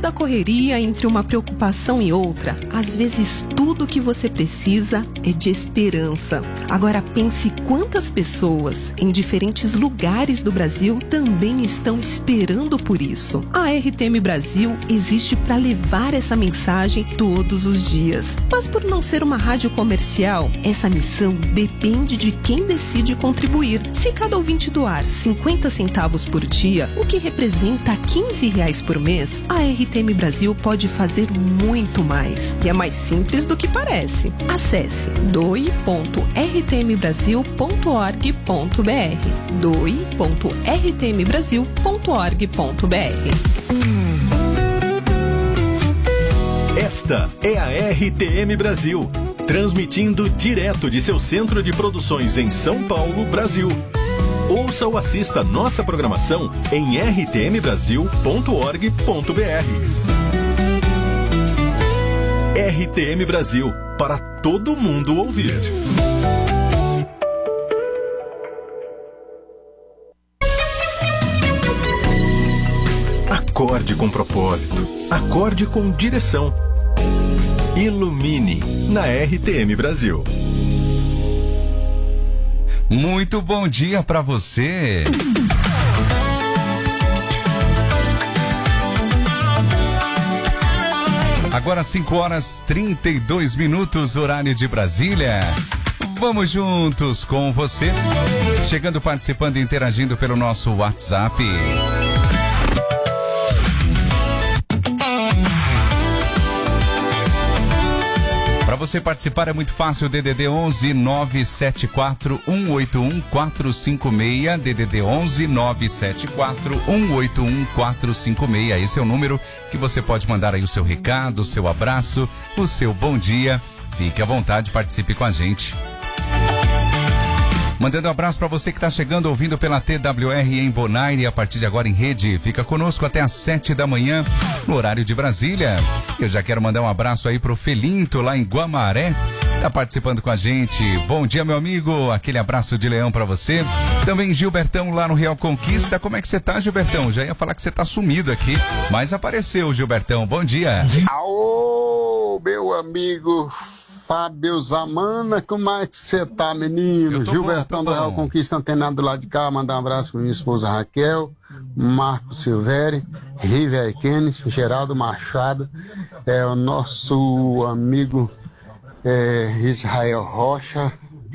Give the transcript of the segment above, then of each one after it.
da correria, entre uma preocupação e outra, às vezes tudo que você precisa é de esperança. Agora pense quantas pessoas em diferentes lugares do Brasil também estão esperando por isso. A RTM Brasil existe para levar essa mensagem todos os dias. Mas por não ser uma rádio comercial, essa missão depende de quem decide contribuir. Se cada ouvinte doar 50 centavos por dia, o que representa R$15 por mês, a RTM Brasil pode fazer muito mais. E é mais simples do que parece. Acesse doe.rtmbrasil.org.br doe.rtmbrasil.org.br. Esta é a RTM Brasil, transmitindo direto de seu centro de produções em São Paulo, Brasil. Ouça ou assista nossa programação em rtmbrasil.org.br. RTM Brasil, para todo mundo ouvir. Acorde com propósito, acorde com direção. Ilumine na RTM Brasil. Muito bom dia para você. Agora 5h32, horário de Brasília. Vamos juntos com você, chegando, participando e interagindo pelo nosso WhatsApp. Para você participar é muito fácil, DDD 11 974 181 456, DDD 11 974 181 456. Esse é o número que você pode mandar aí o seu recado, o seu abraço, o seu bom dia. Fique à vontade, participe com a gente. Mandando um abraço para você que está chegando, ouvindo pela TWR em Bonaire, a partir de agora em rede. Fica conosco até às 7 da manhã, no horário de Brasília. Eu já quero mandar um abraço aí pro Felinto, lá em Guamaré. Tá participando com a gente. Bom dia, meu amigo. Aquele abraço de leão para você. Também Gilbertão, lá no Real Conquista. Como é que você tá, Gilbertão? Já ia falar que você tá sumido aqui, mas apareceu, Gilbertão. Bom dia. Aô, meu amigo Fábio Zamana, como é que você tá, menino? Gilbertão do Real Conquista, antenado do lado de cá, mandar um abraço para minha esposa Raquel, Marco Silvério, River Kenny, Geraldo Machado, o nosso amigo Israel Rocha,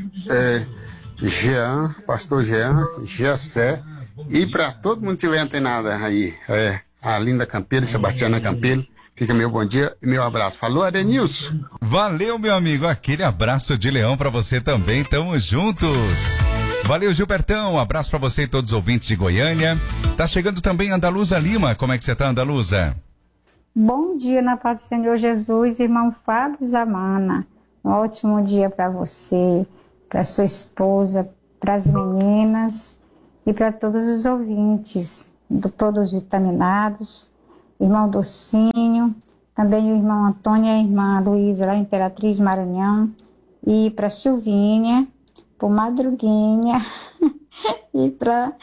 Jean, pastor Jean, Jessé, e para todo mundo que tiver antenado aí, a Linda Campelo, Sebastiana Campelo. Fica meu bom dia e meu abraço. Falou, Adenilson. Valeu, meu amigo. Aquele abraço de leão pra você também. Tamo juntos. Valeu, Gilbertão. Um abraço pra você e todos os ouvintes de Goiânia. Tá chegando também Andaluza Lima. Como é que você tá, Andaluza? Bom dia, na paz do Senhor Jesus, irmão Fábio Zamana. Um ótimo dia pra você, pra sua esposa, pras meninas e pra todos os ouvintes, todos vitaminados. Irmão Docinho, também o irmão Antônio e a irmã Luísa, lá Imperatriz Maranhão, e para Silvinha, para Madruguinha, e para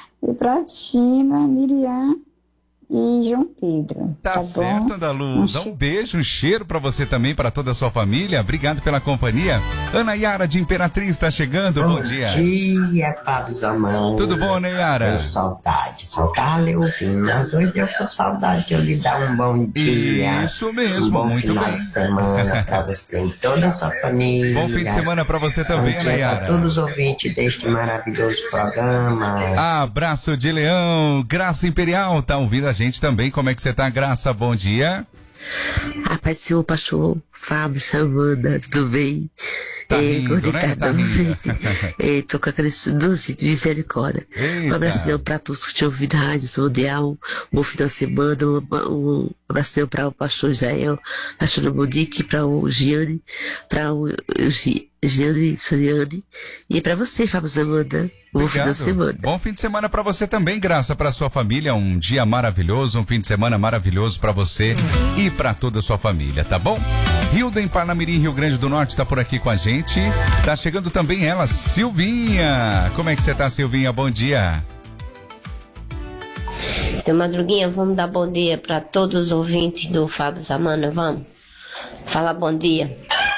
Tina, Miriam e João Pedro. Tá certo, Andaluza. Um beijo, um cheiro pra você também, pra toda a sua família. Obrigado pela companhia. Ana Yara de Imperatriz tá chegando. Bom dia. Bom dia, Fábio Zamana. Tudo bom, Ana Yara? Tenho saudade. Só tava lhe ouvindo. Mas hoje eu tô saudade de eu lhe dar um bom dia. Isso mesmo, um bom muito final bem. de semana pra você e toda a sua família. Bom fim de semana pra você também, Ana Yara. Para todos os ouvintes deste maravilhoso programa. Abraço de leão. Graça Imperial tá ouvindo a gente também. Como é que você tá, Graça? Bom dia. Rapaz, senhor pastor Fábio Zamana, tudo bem? Tá rindo, né? Tá rindo. Tô com aquele doce de misericórdia. Eita. Um abraço para todos que estão ouvindo a Rádio Mundial. Um bom final de semana. Um abraço para o pastor Israel, pastor Monique, para o Gianni, para o Gianni Soriani. E para você, Fábio Zamana. Bom fim de semana. Bom fim de semana para você também, Graça, para sua família. Um dia maravilhoso, um fim de semana maravilhoso para você e para toda a sua família, tá bom? Hilda em Parnamirim, Rio Grande do Norte, tá por aqui com a gente. Tá chegando também ela, Silvinha. Como é que você tá, Silvinha? Bom dia. Seu Madruguinha, vamos dar bom dia para todos os ouvintes do Fábio Zamana, vamos? Fala bom dia.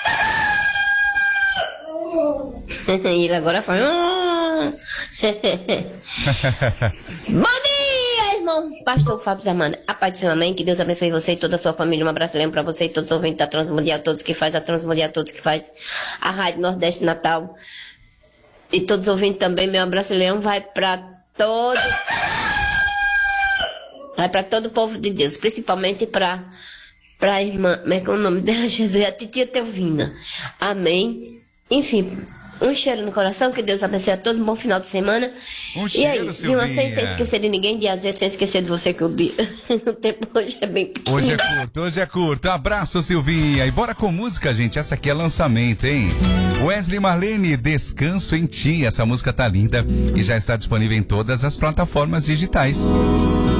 Ele agora fala... Bom dia, irmão pastor Fábio Zamana. A paz do Senhor, amém. Que Deus abençoe você e toda a sua família. Um abraço para você e todos os ouvintes da Transmundial, todos que faz a Transmundial, todos que faz a Rádio Nordeste Natal. E todos os ouvintes também. Meu abraço, Leão, vai para todo o povo de Deus, principalmente para a irmã, como é que é o nome dela, Jesus, a titia Teovina. Amém. Enfim, um cheiro no coração, que Deus abençoe a todos, um bom final de semana. E aí, de uma sem esquecer de ninguém, de azer sem esquecer de você, que o tempo hoje é bem pequeno. Hoje é curto. Abraço, Silvinha. E bora com música, gente. Essa aqui é lançamento, hein? Wesley Marlene, Descanso em Ti. Essa música tá linda e já está disponível em todas as plataformas digitais.